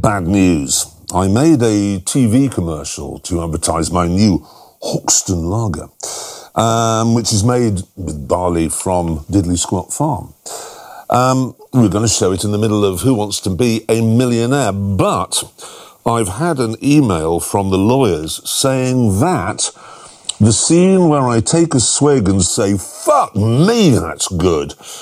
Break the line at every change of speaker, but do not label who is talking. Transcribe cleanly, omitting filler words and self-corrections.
Bad news. I made a TV commercial to advertise my new Hoxton lager, which is made with barley from Diddley Squat Farm. We're going to show it in the middle of Who Wants to Be a Millionaire, but I've had an email from the lawyers saying that the scene where I take a swig and say, "Fuck me, that's good,"